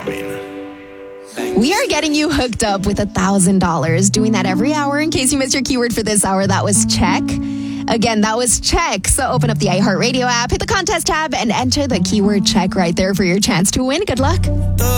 We are getting you hooked up with $1,000. Doing that every hour. In case you missed your keyword for this hour, that was check. Again, that was check. So open up the iHeartRadio app, hit the contest tab, and enter the keyword check right there for your chance to win. Good luck.